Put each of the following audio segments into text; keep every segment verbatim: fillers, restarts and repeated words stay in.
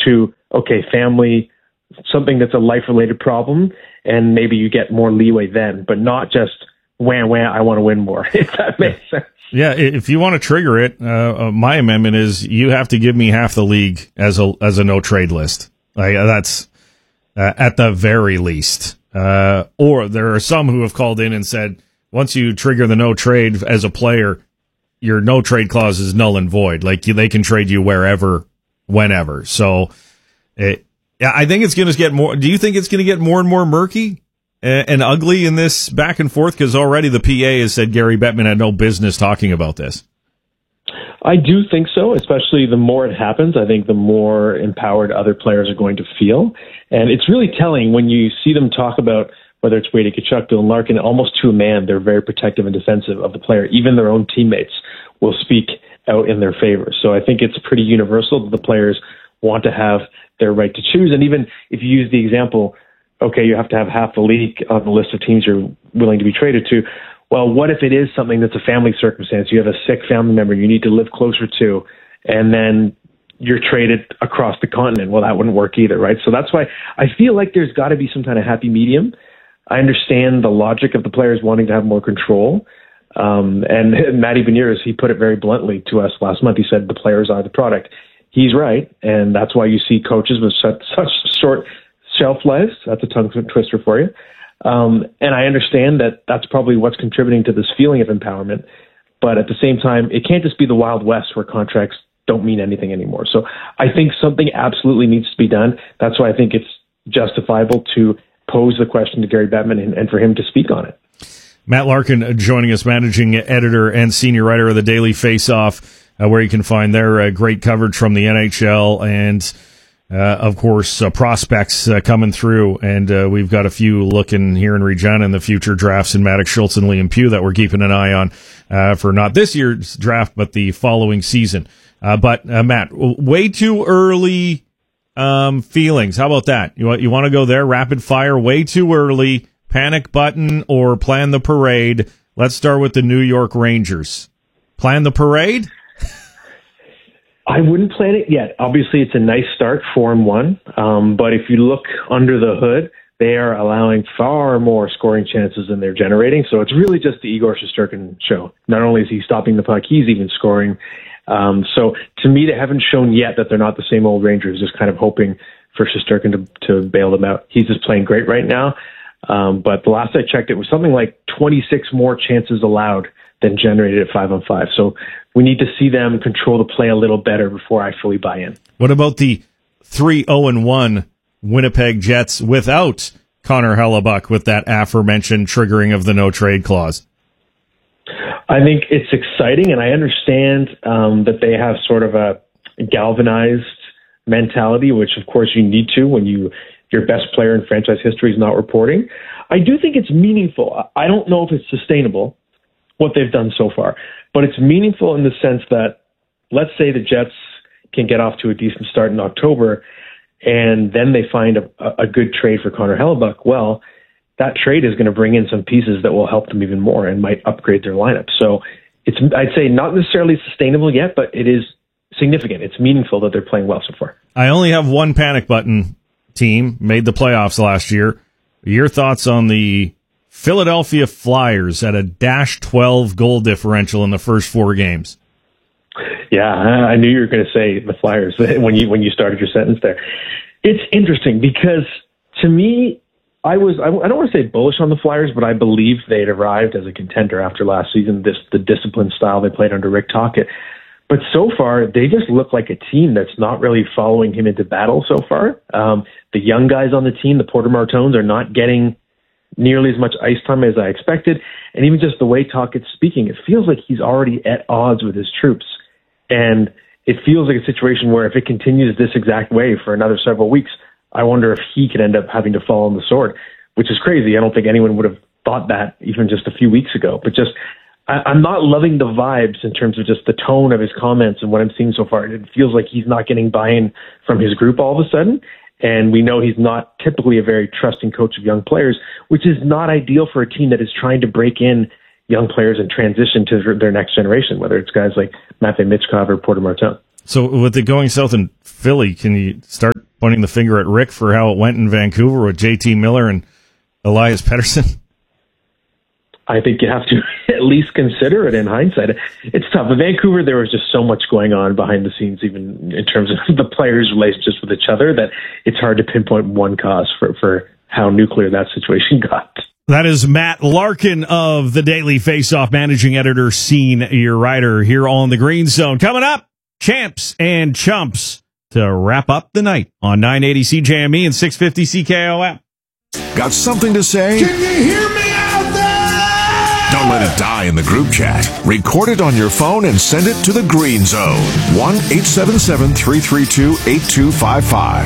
to, okay, family, something that's a life-related problem, and maybe you get more leeway then, but not just, wham, wham, I want to win more, if that makes sense. Yeah, if you want to trigger it, uh, my amendment is you have to give me half the league as a as a no-trade list. Like, that's uh, at the very least. Uh, or there are some who have called in and said, once you trigger the no-trade as a player, your no-trade clause is null and void. Like, you, they can trade you wherever, whenever. So, it, yeah, I think it's going to get more. Do you think it's going to get more and more murky and, and ugly in this back and forth? Because already the P A has said Gary Bettman had no business talking about this. I do think so, especially the more it happens, I think the more empowered other players are going to feel. And it's really telling when you see them talk about whether it's Brady Tkachuk, Dylan Larkin, almost to a man, they're very protective and defensive of the player. Even their own teammates will speak out in their favor. So I think it's pretty universal that the players want to have their right to choose. And even if you use the example, okay, you have to have half the league on the list of teams you're willing to be traded to. Well, what if it is something that's a family circumstance? You have a sick family member you need to live closer to, and then you're traded across the continent. Well, that wouldn't work either, right? So that's why I feel like there's got to be some kind of happy medium. I understand the logic of the players wanting to have more control. Um, and Matty Beniers, he put it very bluntly to us last month. He said the players are the product. He's right, and that's why you see coaches with such, such short shelf lives. That's a tongue twister for you. Um, and I understand that that's probably what's contributing to this feeling of empowerment. But at the same time, it can't just be the Wild West where contracts don't mean anything anymore. So I think something absolutely needs to be done. That's why I think it's justifiable to pose the question to Gary Bettman and, and for him to speak on it. Matt Larkin joining us, managing editor and senior writer of the Daily Faceoff, uh, where you can find their uh, great coverage from the N H L and Uh, of course, uh, prospects uh, coming through, and uh, we've got a few looking here in Regina in the future drafts in Maddox Schultz and Liam Pugh that we're keeping an eye on uh, for not this year's draft, but the following season. Uh, but, uh, Matt, way too early um, feelings. How about that? You, you want to go there? Rapid fire, way too early, panic button, or plan the parade? Let's start with the New York Rangers. Plan the parade? I wouldn't plan it yet. Obviously, it's a nice start, four and one. Um, but if you look under the hood, they are allowing far more scoring chances than they're generating. So it's really just the Igor Shesterkin show. Not only is he stopping the puck, he's even scoring. Um, so to me, they haven't shown yet that they're not the same old Rangers, just kind of hoping for Shesterkin to, to bail them out. He's just playing great right now. Um, but the last I checked, it was something like twenty-six more chances allowed than generated at five on five. So we need to see them control the play a little better before I fully buy in. What about the three oh and one Winnipeg Jets without Connor Hellebuck with that aforementioned triggering of the no-trade clause? I think it's exciting, and I understand um, that they have sort of a galvanized mentality, which of course you need to when you your best player in franchise history is not reporting. I do think it's meaningful. I don't know if it's sustainable, what they've done so far, but it's meaningful in the sense that, let's say the Jets can get off to a decent start in October, and then they find a, a good trade for Connor Hellebuck. Well, that trade is going to bring in some pieces that will help them even more and might upgrade their lineup. So it's, I'd say, not necessarily sustainable yet, but it is significant. It's meaningful that they're playing well so far. I only have one panic button team, made the playoffs last year. Your thoughts on the Philadelphia Flyers at a dash twelve goal differential in the first four games? Yeah, I knew you were going to say the Flyers when you when you started your sentence there. It's interesting because to me, I was I don't want to say bullish on the Flyers, but I believed they'd arrived as a contender after last season. This the disciplined style they played under Rick Tocchet. But so far, they just look like a team that's not really following him into battle so far. Um, the young guys on the team, the Porter Martones, are not getting nearly as much ice time as I expected. And even just the way Tocchet's speaking, it feels like he's already at odds with his troops. And it feels like a situation where if it continues this exact way for another several weeks, I wonder if he could end up having to fall on the sword, which is crazy. I don't think anyone would have thought that even just a few weeks ago. But just, I, I'm not loving the vibes in terms of just the tone of his comments and what I'm seeing so far. It feels like he's not getting buy-in from his group all of a sudden. And we know he's not typically a very trusting coach of young players, which is not ideal for a team that is trying to break in young players and transition to their next generation, whether it's guys like Matvei Michkov or Porter Martone. So with it going south in Philly, can you start pointing the finger at Rick for how it went in Vancouver with J T Miller and Elias Pettersson? I think you have to at least consider it in hindsight. It's tough. In Vancouver, there was just so much going on behind the scenes, even in terms of the players' relationships with each other, that it's hard to pinpoint one cause for, for how nuclear that situation got. That is Matt Larkin of the Daily Faceoff, managing editor, senior writer here on the Green Zone. Coming up, Champs and Chumps to wrap up the night on nine eighty C J M E and six fifty C K O M. Got something to say? Can you hear me out there? Don't let it die in the group chat. Record it on your phone and send it to the Green Zone. one eight seven seven, three three two, eight two five five.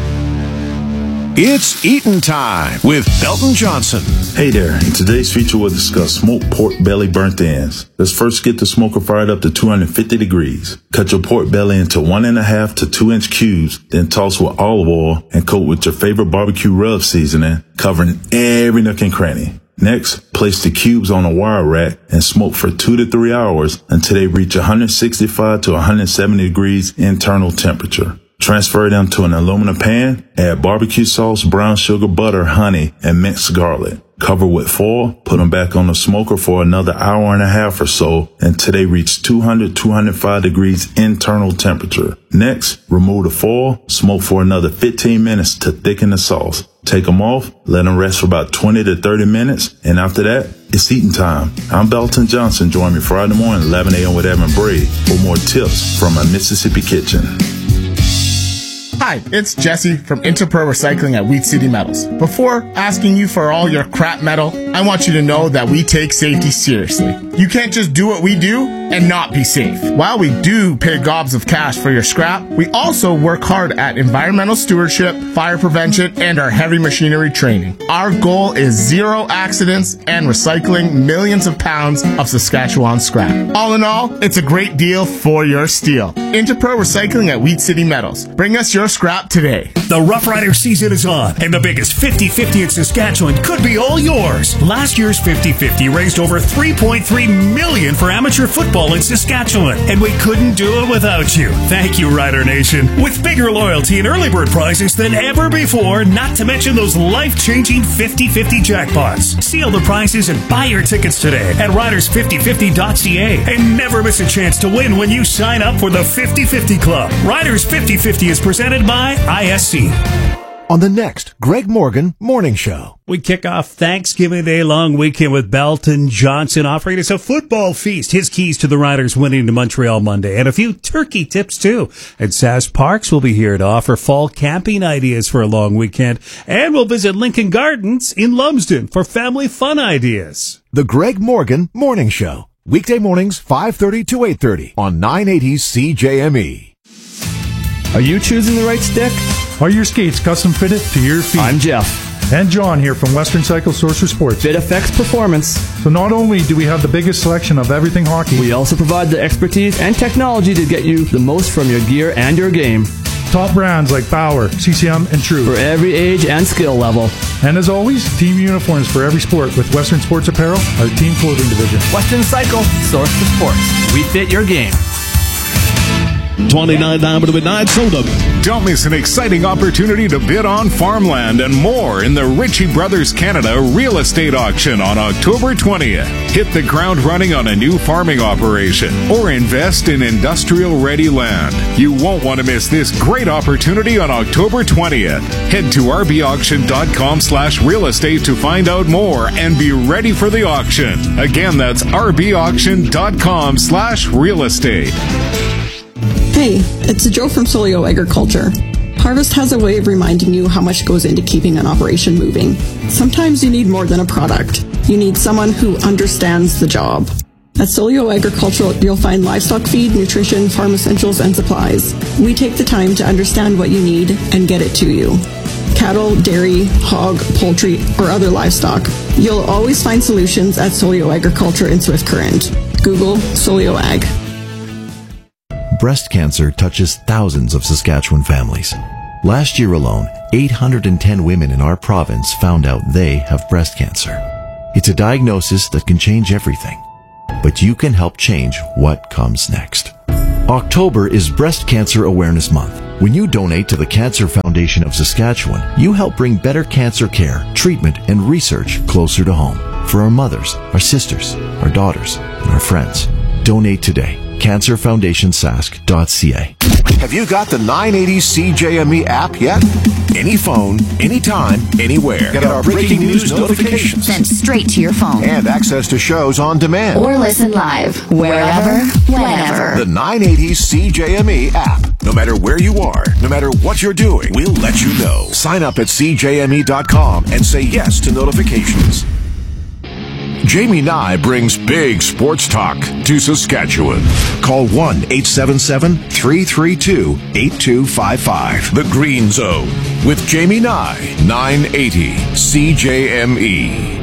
It's Eatin' Time with Belton Johnson. Hey there. In today's feature, we'll discuss smoked pork belly burnt ends. Let's first get the smoker fired up to two hundred fifty degrees. Cut your pork belly into one and a half to two inch cubes, then toss with olive oil and coat with your favorite barbecue rub seasoning, covering every nook and cranny. Next, place the cubes on a wire rack and smoke for two to three hours until they reach one sixty-five to one seventy degrees internal temperature. Transfer them to an aluminum pan, add barbecue sauce, brown sugar, butter, honey, and minced garlic. Cover with foil, put them back on the smoker for another hour and a half or so until they reach two hundred, two hundred five degrees internal temperature. Next, remove the foil, smoke for another fifteen minutes to thicken the sauce. Take them off, let them rest for about twenty to thirty minutes, and after that, it's eating time. I'm Belton Johnson. Join me Friday morning, eleven a.m. with Evan Bray for more tips from my Mississippi kitchen. Hi, it's Jesse from Interpro Recycling at Wheat City Metals. Before asking you for all your crap metal, I want you to know that we take safety seriously. You can't just do what we do and not be safe. While we do pay gobs of cash for your scrap, we also work hard at environmental stewardship, fire prevention, and our heavy machinery training. Our goal is zero accidents and recycling millions of pounds of Saskatchewan scrap. All in all, it's a great deal for your steel. Interpro Recycling at Wheat City Metals. Bring us your scrap today. The Rough Rider season is on, and the biggest fifty-fifty in Saskatchewan could be all yours. Last year's fifty-fifty raised over three point three million dollars for amateur football in Saskatchewan, and we couldn't do it without you. Thank you, Rider Nation. With bigger loyalty and early bird prizes than ever before, not to mention those life-changing fifty-fifty jackpots. Seal the prizes and buy your tickets today at riders fifty fifty dot c a, and never miss a chance to win when you sign up for the fifty-fifty Club. Riders fifty fifty is presented by I S C. On the next Greg Morgan Morning Show. We kick off Thanksgiving Day long weekend with Belton Johnson offering us a football feast. His keys to the Riders winning to Montreal Monday, and a few turkey tips too. And Saz Parks will be here to offer fall camping ideas for a long weekend. And we'll visit Lincoln Gardens in Lumsden for family fun ideas. The Greg Morgan Morning Show. Weekday mornings, five thirty to eight thirty on nine eighty C J M E. Are you choosing the right stick? Are your skates custom fitted to your feet? I'm Jeff. And John here from Western Cycle Source for Sports. Fit affects performance. So not only do we have the biggest selection of everything hockey, we also provide the expertise and technology to get you the most from your gear and your game. Top brands like Bauer, C C M, and True. For every age and skill level. And as always, team uniforms for every sport with Western Sports Apparel, our team clothing division. Western Cycle Source for Sports. We fit your game. twenty-nine nine to midnight soda. Don't miss an exciting opportunity to bid on farmland and more in the Ritchie Brothers Canada real estate auction on October twentieth. Hit the ground running on a new farming operation or invest in industrial-ready land. You won't want to miss this great opportunity on October twentieth. Head to rbauction.com slash real estate to find out more and be ready for the auction. Again, that's rbauction.com slash real estate. Hey, it's Joe from Solio Agriculture. Harvest has a way of reminding you how much goes into keeping an operation moving. Sometimes you need more than a product. You need someone who understands the job. At Solio Agricultural, you'll find livestock feed, nutrition, farm essentials, and supplies. We take the time to understand what you need and get it to you. Cattle, dairy, hog, poultry, or other livestock. You'll always find solutions at Solio Agriculture in Swift Current. Google Solio Ag. Breast cancer touches thousands of Saskatchewan families. Last year alone, eight hundred ten women in our province found out they have breast cancer. It's a diagnosis that can change everything, but you can help change what comes next. October is Breast Cancer Awareness Month. When you donate to the Cancer Foundation of Saskatchewan, you help bring better cancer care, treatment, and research closer to home for our mothers, our sisters, our daughters, and our friends. Donate today. cancer foundation sask dot c a. Have you got the nine eighty C J M E app yet? Any phone, anytime, anywhere. Get our breaking news notifications sent straight to your phone. And access to shows on demand. Or listen live, wherever, whenever. The nine eighty C J M E app. No matter where you are, no matter what you're doing, we'll let you know. Sign up at c j m e dot com and say yes to notifications. Jamie Nye brings big sports talk to Saskatchewan. Call one eight seven seven, three three two, eight two five five. The Green Zone with Jamie Nye, nine eighty C J M E.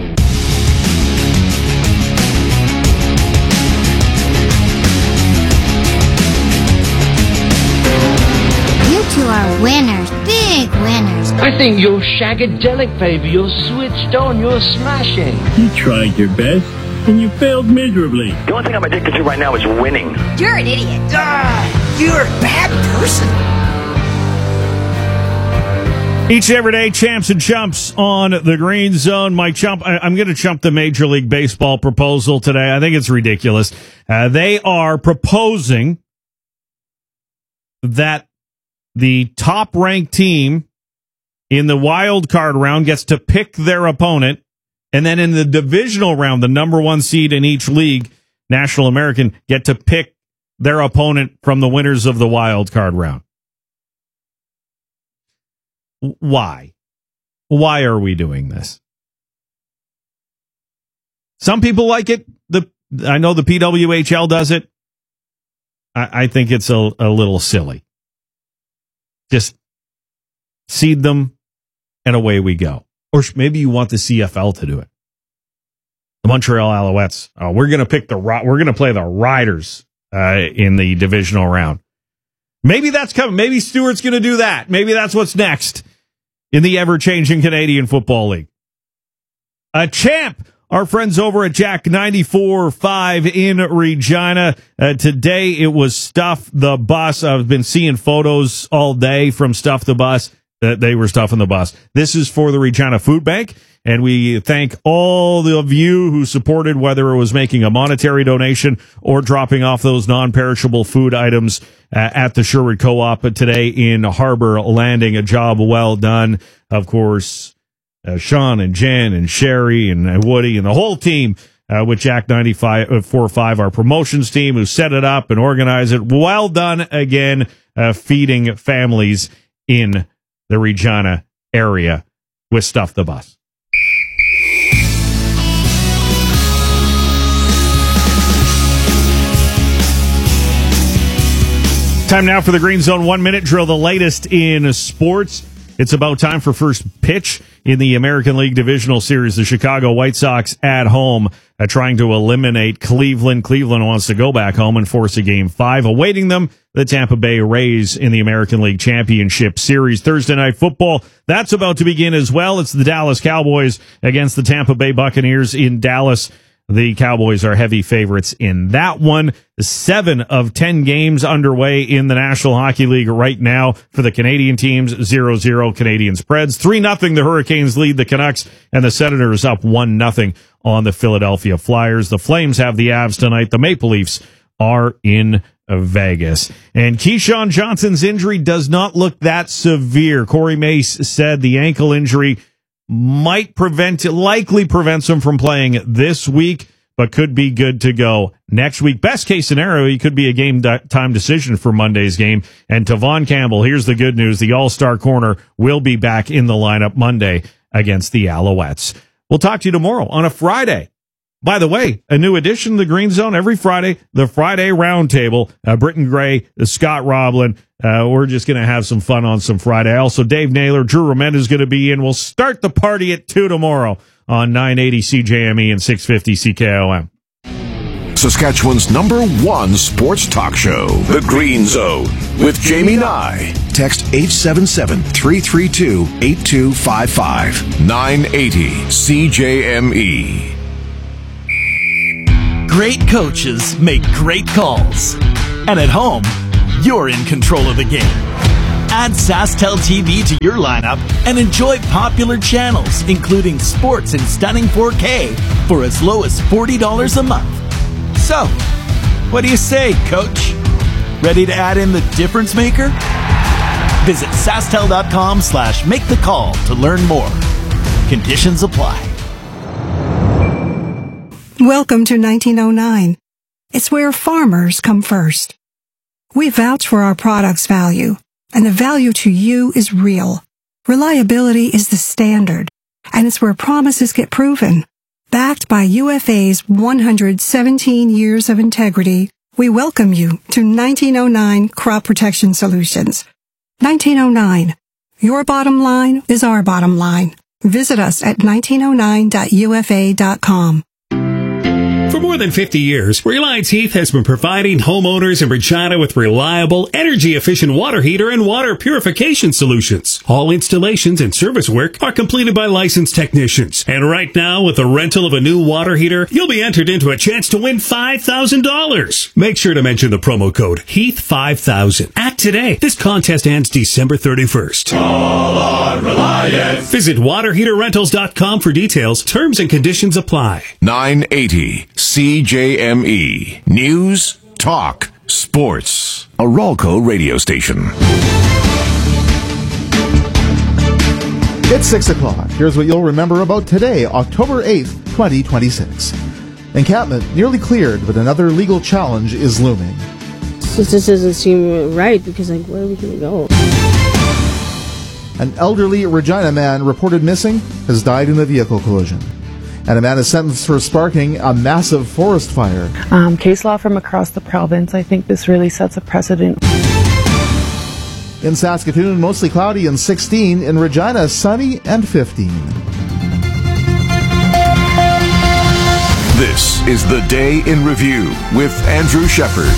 You two are winners, big winners. I think you're shagadelic, baby. You're switched on. You're smashing. You tried your best, and you failed miserably. The only thing I'm addicted to right now is winning. You're an idiot. Ah, you're a bad person. Each and every day, champs and chumps on the Green Zone. My chump, I, I'm going to chump the Major League Baseball proposal today. I think it's ridiculous. Uh, they are proposing that the top-ranked team in the wild card round gets to pick their opponent, and then in the divisional round, the number one seed in each league, National American, get to pick their opponent from the winners of the wild card round. Why? Why are we doing this? Some people like it. The I know the P W H L does it. I, I think it's a, a little silly. Just seed them, and away we go. Or maybe you want the C F L to do it. The Montreal Alouettes. Oh, we're going to pick the we're going to play the Riders uh, in the divisional round. Maybe that's coming. Maybe Stewart's going to do that. Maybe that's what's next in the ever-changing Canadian Football League. A champ. Our friends over at Jack ninety-four point five in Regina. Uh, today it was Stuff the Bus. I've been seeing photos all day from Stuff the Bus that they were stuffing the bus. This is for the Regina Food Bank, and we thank all of you who supported, whether it was making a monetary donation or dropping off those non-perishable food items uh, at the Sherwood Co-op today in Harbor Landing. A job well done. Of course, Uh, Sean and Jen and Sherry and uh, Woody and the whole team uh, with Jack ninety-five point four five, our promotions team who set it up and organized it. Well done again, uh, feeding families in the Regina area with Stuff the Bus. Time now for the Green Zone One Minute Drill, the latest in sports. It's about time for first pitch in the American League Divisional Series. The Chicago White Sox at home uh, trying to eliminate Cleveland. Cleveland wants to go back home and force a game five. Awaiting them, the Tampa Bay Rays in the American League Championship Series. Thursday Night Football, that's about to begin as well. It's the Dallas Cowboys against the Tampa Bay Buccaneers in Dallas. The Cowboys are heavy favorites in that one. Seven of ten games underway in the National Hockey League right now for the Canadian teams. zero zero Canadian spreads. three nothing the Hurricanes lead the Canucks, and the Senators up one nothing on the Philadelphia Flyers. The Flames have the Avs tonight. The Maple Leafs are in Vegas. And Keyshawn Johnson's injury does not look that severe. Corey Mace said the ankle injury might prevent, likely prevents him from playing this week, but could be good to go next week. Best case scenario, he could be a game time decision for Monday's game. And Tavon Campbell, here's the good news. The All-Star corner will be back in the lineup Monday against the Alouettes. We'll talk to you tomorrow on a Friday. By the way, a new addition to the Green Zone every Friday, the Friday Roundtable. Uh, Britton Gray, Scott Roblin. Uh, we're just going to have some fun on some Friday. Also, Dave Naylor, Drew Remenda is going to be in. We'll start the party at two tomorrow on nine eighty C J M E and six fifty C K O M. Saskatchewan's number one sports talk show, The Green Zone, with Jamie Nye. Text eight seven seven, three three two, eight two five five. nine eighty C J M E. Great coaches make great calls. And at home, you're in control of the game. Add SaskTel T V to your lineup and enjoy popular channels, including sports in stunning four K for as low as forty dollars a month. So, what do you say, Coach? Ready to add in the difference maker? Visit SaskTel.com slash make the call to learn more. Conditions apply. Welcome to nineteen oh nine. It's where farmers come first. We vouch for our product's value, and the value to you is real. Reliability is the standard, and it's where promises get proven. Backed by U F A's one hundred seventeen years of integrity, we welcome you to nineteen oh nine Crop Protection Solutions. nineteen oh nine. Your bottom line is our bottom line. Visit us at nineteen oh nine dot U F A dot com. For more than fifty years, Reliance Heath has been providing homeowners in Regina with reliable, energy-efficient water heater and water purification solutions. All installations and service work are completed by licensed technicians. And right now, with the rental of a new water heater, you'll be entered into a chance to win five thousand dollars. Make sure to mention the promo code Heath five thousand. Act today. This contest ends December thirty-first. Call on Reliance. Visit water heater rentals dot com for details. Terms and conditions apply. nine eighty C J M E. News, talk, sports. A Ralco radio station. It's six o'clock. Here's what you'll remember about today, October eighth, twenty twenty-six. Encampment nearly cleared, but another legal challenge is looming. This just doesn't seem right, because, like, where are we going to go? An elderly Regina man reported missing has died in a vehicle collision. And a man is sentenced for sparking a massive forest fire. Um, case law from across the province. I think this really sets a precedent. In Saskatoon, mostly cloudy and sixteen. In Regina, sunny and fifteen. This is the Day in Review with Andrew Shepard.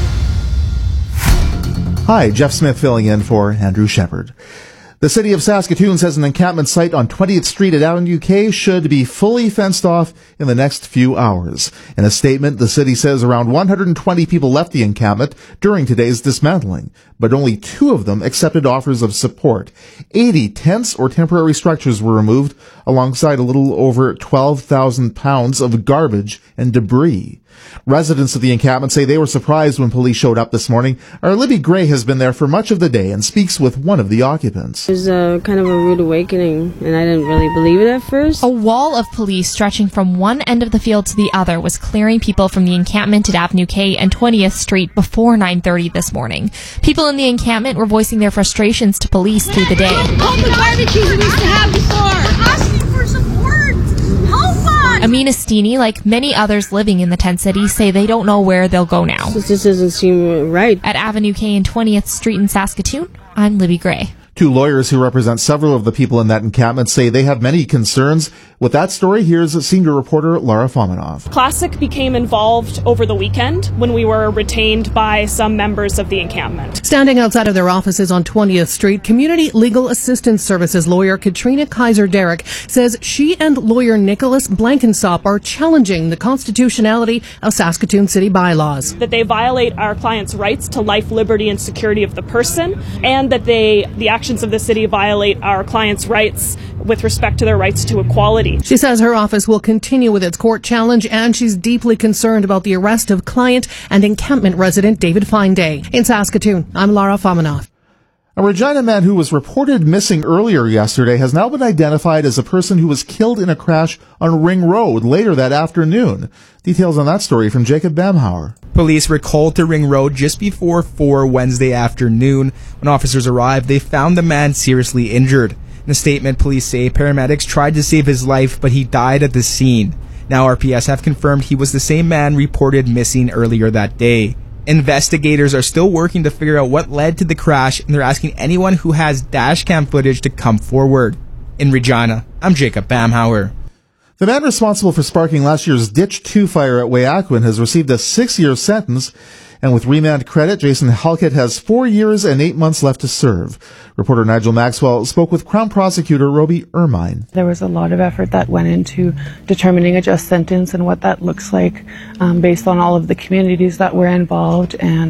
Hi, Jeff Smith filling in for Andrew Shepard. The city of Saskatoon says an encampment site on twentieth Street at Avenue K should be fully fenced off in the next few hours. In a statement, the city says around one hundred twenty people left the encampment during today's dismantling, but only two of them accepted offers of support. eighty tents or temporary structures were removed, alongside a little over twelve thousand pounds of garbage and debris. Residents of the encampment say they were surprised when police showed up this morning. Our Libby Gray has been there for much of the day and speaks with one of the occupants. It was a, kind of a rude awakening, and I didn't really believe it at first. A wall of police stretching from one end of the field to the other was clearing people from the encampment at Avenue K and twentieth Street before nine thirty this morning. People in the encampment were voicing their frustrations to police through the day. All the garbage we used to have before. Asking for support. Help us. Amina Steeny, like many others living in the tent city, say they don't know where they'll go now. This just doesn't seem right. At Avenue K and twentieth Street in Saskatoon, I'm Libby Gray. Two lawyers who represent several of the people in that encampment say they have many concerns. With that story, here's senior reporter Laura Fominov. Classic became involved over the weekend when we were retained by some members of the encampment. Standing outside of their offices on twentieth Street, Community Legal Assistance Services lawyer Katrina Kaiser-Derrick says she and lawyer Nicholas Blankensop are challenging the constitutionality of Saskatoon city bylaws. That they violate our clients' rights to life, liberty, and security of the person, and that they, the actions of the city violate our clients' rights with respect to their rights to equality. She says her office will continue with its court challenge, and she's deeply concerned about the arrest of client and encampment resident David Fineday. In Saskatoon, I'm Laura Fominov. A Regina man who was reported missing earlier yesterday has now been identified as a person who was killed in a crash on Ring Road later that afternoon. Details on that story from Jacob Bamhauer. Police were called to Ring Road just before four Wednesday afternoon. When officers arrived, they found the man seriously injured. In a statement, police say paramedics tried to save his life, but he died at the scene. Now R P S have confirmed he was the same man reported missing earlier that day. Investigators are still working to figure out what led to the crash, and they're asking anyone who has dashcam footage to come forward. In Regina, I'm Jacob Bamhauer. The man responsible for sparking last year's Ditch two fire at Weyahquin has received a six-year sentence, and with remand credit, Jason Halkett has four years and eight months left to serve. Reporter Nigel Maxwell spoke with Crown Prosecutor Roby Ermine. There was a lot of effort that went into determining a just sentence and what that looks like um, based on all of the communities that were involved and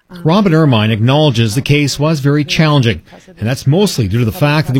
Robin Ermine acknowledges the case was very challenging, and that's mostly due to the fact that